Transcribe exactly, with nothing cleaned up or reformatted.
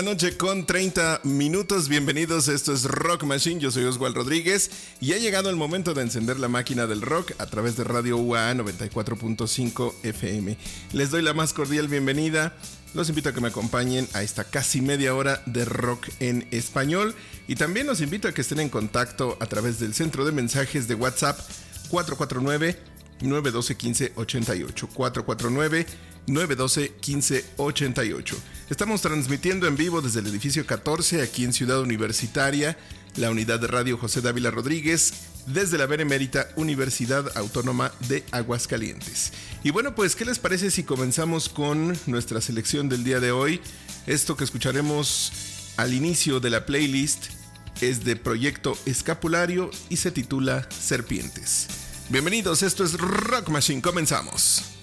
Noche con treinta minutos, bienvenidos, esto es Rock Machine, yo soy Oswald Rodríguez y ha llegado el momento de encender la máquina del rock a través de Radio U A A noventa y cuatro punto cinco F M. Les doy la más cordial bienvenida, los invito a que me acompañen a esta casi media hora de rock en español y también los invito a que estén en contacto a través del centro de mensajes de WhatsApp cuatro cuatro nueve, nueve uno dos, uno cinco ocho ocho, cuatro cuatro nueve, nueve uno dos, uno cinco ocho ocho. Estamos transmitiendo en vivo desde el edificio catorce aquí en Ciudad Universitaria, la unidad de radio José Dávila Rodríguez, desde la Benemérita Universidad Autónoma de Aguascalientes. Y bueno, pues, ¿qué les parece si comenzamos con nuestra selección del día de hoy? Esto que escucharemos al inicio de la playlist es de Proyecto Escapulario y se titula Serpientes. Bienvenidos, esto es Rock Machine, comenzamos.